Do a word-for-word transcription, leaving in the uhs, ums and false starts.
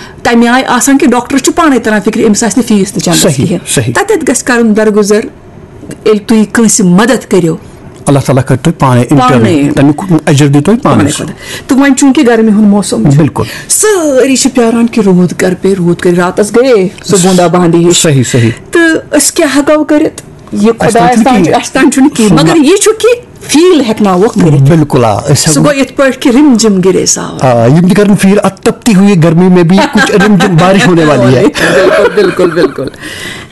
तमे आय आसान कि डॉक्टर पाने तरह फिक्र अमिस आसि फीस तो चंदस कहें तत गस करन दरगुजर एल तुई कंस मदद करियो अल्लाह ताला कर तो पाने तमिक अजर दी तो पाने तो वन चूंकि गर्मी हुन मौसम बिल्कुल सारी प्यारान कि रूद कर पे रूद कर रातस गए सो बूंदा बांदी सही सही तो अस क्या हगव करत ये खुदा अस्तान चुन की मगर ये छु कि फील हेकना वो करे बिल्कुल सो गो इत पर कि रिम जिम गिरे साव हां ये करन फिर तपती हुई गर्मी में भी कुछ रिम जिम बारिश होने वाली है बिल्कुल बिल्कुल बिल्कुल